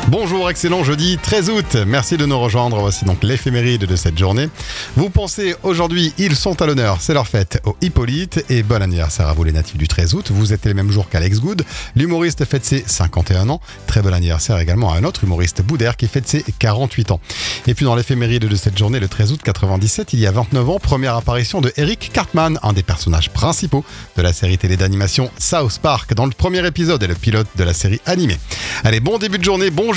Bonjour, excellent jeudi 13 août. Merci de nous rejoindre. Voici donc l'éphéméride de cette journée. Vous pensez aujourd'hui, ils sont à l'honneur. C'est leur fête au Hippolyte. Et bon anniversaire à vous les natifs du 13 août. Vous êtes les mêmes jours qu'Alex Good. L'humoriste fête ses 51 ans. Très bon anniversaire également à un autre humoriste, Boudère, qui fête ses 48 ans. Et puis dans l'éphéméride de cette journée, le 13 août 97, il y a 29 ans, première apparition de Eric Cartman, un des personnages principaux de la série télé d'animation South Park, dans le premier épisode et le pilote de la série animée. Allez, bon début de journée, bon